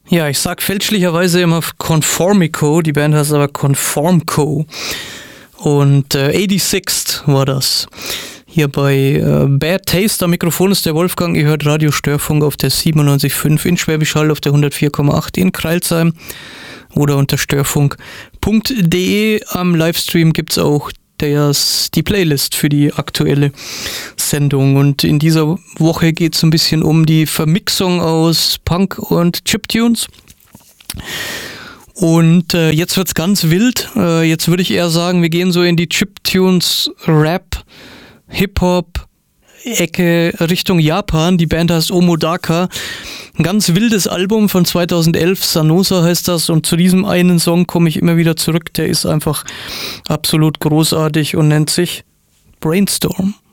Ja, ich sag fälschlicherweise immer Conformico, die Band heißt aber Conformco. Und 86 war das. Hier bei Bad Taste am Mikrofon ist der Wolfgang. Ihr hört Radio Störfunk auf der 97.5 in Schwäbisch Hall, auf der 104,8 in Crailsheim oder unter störfunk.de. Am Livestream gibt's auch die Playlist für die aktuelle Sendung. Und in dieser Woche geht es ein bisschen um die Vermixung aus Punk und Chiptunes. Und jetzt wird's ganz wild. Jetzt würde ich eher sagen, wir gehen so in die Chiptunes, Rap, Hip-Hop, Ecke Richtung Japan. Die Band heißt Omodaka. Ein ganz wildes Album von 2011, Sanosa heißt das. Und zu diesem einen Song komme ich immer wieder zurück. Der ist einfach absolut großartig und nennt sich Brainstorm.